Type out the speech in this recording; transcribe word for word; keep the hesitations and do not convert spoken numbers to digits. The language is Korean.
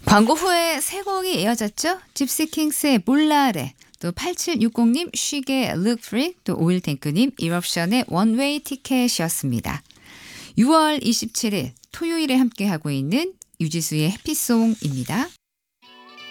광고 후에 새 곡이 이어졌죠. 집시킹스의 몰라래, 또 팔칠육공님 쉬게 Look Free, 또 오일탱크님 이럽션의 원웨이 티켓이었습니다. 유월 이십칠일 토요일에 함께하고 있는 유지수의 해피송입니다.